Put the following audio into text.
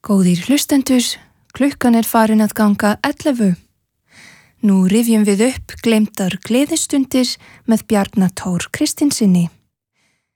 Góðir hlustendur, klukkan farin að ganga 11. Nú rifjum við upp gleymdar gleðistundir með Bjarna Thor Kristinsinni.